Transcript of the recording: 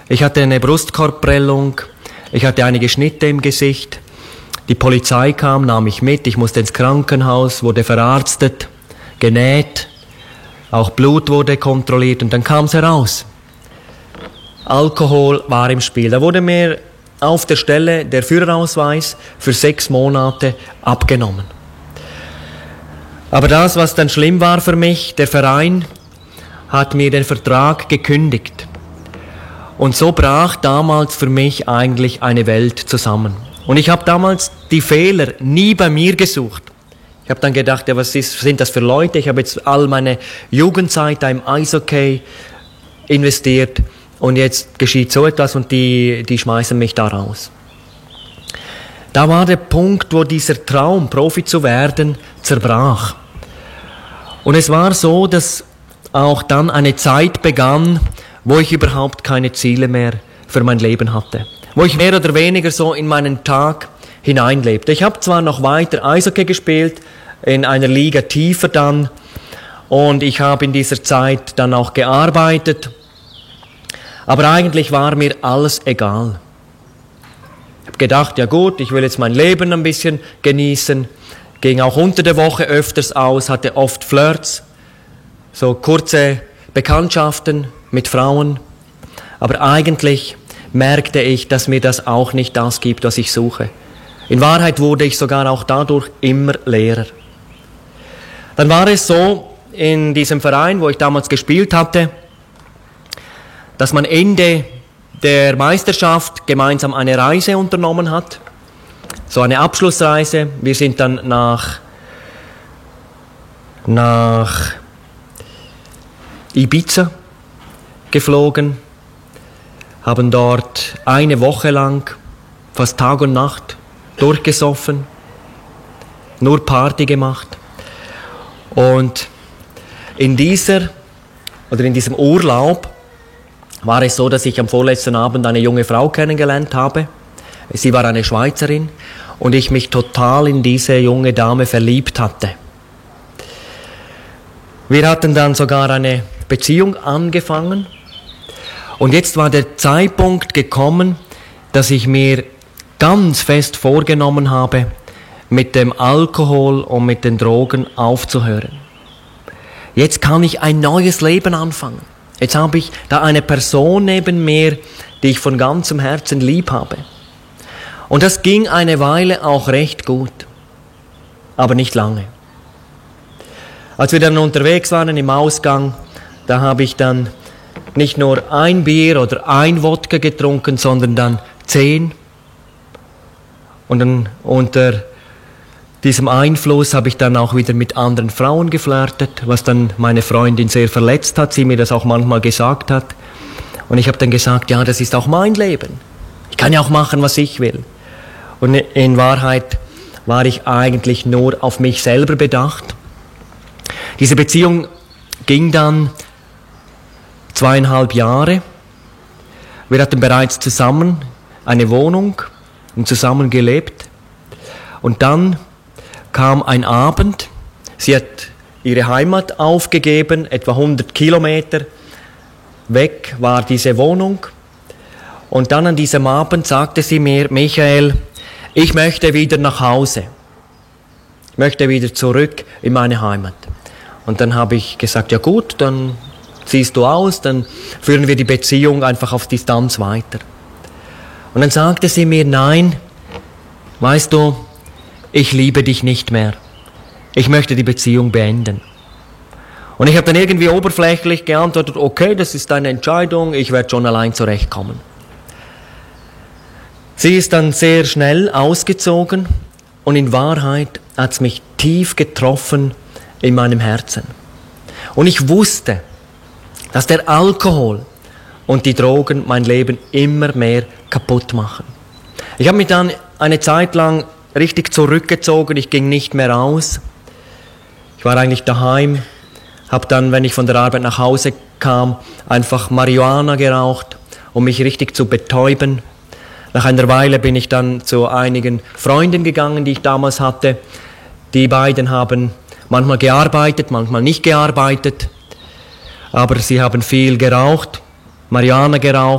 Ich hatte eine Brustkorbprellung, ich hatte einige Schnitte im Gesicht. Die Polizei kam, nahm mich mit, ich musste ins Krankenhaus, wurde verarztet, genäht, auch Blut wurde kontrolliert und dann kam es heraus. Alkohol war im Spiel. Da wurde mir auf der Stelle der Führerausweis für 6 Monate abgenommen. Aber das, was dann schlimm war für mich, der Verein hat mir den Vertrag gekündigt. Und so brach damals für mich eigentlich eine Welt zusammen. Und ich habe damals die Fehler nie bei mir gesucht. Ich habe dann gedacht, ja, sind das für Leute? Ich habe jetzt all meine Jugendzeit im Eishockey investiert und jetzt geschieht so etwas und die schmeißen mich da raus. Da war der Punkt, wo dieser Traum, Profi zu werden, zerbrach. Und es war so, dass auch dann eine Zeit begann, wo ich überhaupt keine Ziele mehr für mein Leben hatte. Wo ich mehr oder weniger so in meinen Tag hineinlebte. Ich habe zwar noch weiter Eishockey gespielt, in einer Liga tiefer dann, und ich habe in dieser Zeit dann auch gearbeitet, aber eigentlich war mir alles egal. Ich habe gedacht, ja gut, ich will jetzt mein Leben ein bisschen genießen, ging auch unter der Woche öfters aus, hatte oft Flirts, so kurze Bekanntschaften mit Frauen, aber eigentlich merkte ich, dass mir das auch nicht das gibt, was ich suche. In Wahrheit wurde ich sogar auch dadurch immer leerer. Dann war es so, in diesem Verein, wo ich damals gespielt hatte, dass man Ende der Meisterschaft gemeinsam eine Reise unternommen hat, so eine Abschlussreise. Wir sind dann nach Ibiza geflogen, haben dort eine Woche lang, fast Tag und Nacht, durchgesoffen, nur Party gemacht. Und in diesem Urlaub war es so, dass ich am vorletzten Abend eine junge Frau kennengelernt habe. Sie war eine Schweizerin und ich mich total in diese junge Dame verliebt hatte. Wir hatten dann sogar eine Beziehung angefangen und jetzt war der Zeitpunkt gekommen, dass ich mir ganz fest vorgenommen habe, mit dem Alkohol und mit den Drogen aufzuhören. Jetzt kann ich ein neues Leben anfangen. Jetzt habe ich da eine Person neben mir, die ich von ganzem Herzen lieb habe. Und das ging eine Weile auch recht gut, aber nicht lange. Als wir dann unterwegs waren im Ausgang, da habe ich dann nicht nur ein Bier oder ein Wodka getrunken, sondern dann 10. Und dann unter diesem Einfluss habe ich dann auch wieder mit anderen Frauen geflirtet, was dann meine Freundin sehr verletzt hat, sie mir das auch manchmal gesagt hat. Und ich habe dann gesagt, ja, das ist auch mein Leben. Ich kann ja auch machen, was ich will. Und in Wahrheit war ich eigentlich nur auf mich selber bedacht. Diese Beziehung ging dann 2,5 Jahre. Wir hatten bereits zusammen eine Wohnung und zusammen gelebt. Und dann kam ein Abend, sie hat ihre Heimat aufgegeben, etwa 100 Kilometer weg war diese Wohnung. Und dann an diesem Abend sagte sie mir, Michael, ich möchte wieder nach Hause. Ich möchte wieder zurück in meine Heimat. Und dann habe ich gesagt, ja gut, dann ziehst du aus, dann führen wir die Beziehung einfach auf Distanz weiter. Und dann sagte sie mir, nein, weißt du, ich liebe dich nicht mehr. Ich möchte die Beziehung beenden. Und ich habe dann irgendwie oberflächlich geantwortet, okay, das ist deine Entscheidung, ich werde schon allein zurechtkommen. Sie ist dann sehr schnell ausgezogen und in Wahrheit hat es mich tief getroffen in meinem Herzen. Und ich wusste, dass der Alkohol und die Drogen mein Leben immer mehr kaputt machen. Ich habe mich dann eine Zeit lang richtig zurückgezogen, ich ging nicht mehr raus. Ich war eigentlich daheim, habe dann, wenn ich von der Arbeit nach Hause kam, einfach Marihuana geraucht, um mich richtig zu betäuben. Nach einer Weile bin ich dann zu einigen Freunden gegangen, die ich damals hatte. Die beiden haben manchmal gearbeitet, manchmal nicht gearbeitet, aber sie haben viel geraucht, Marihuana geraucht.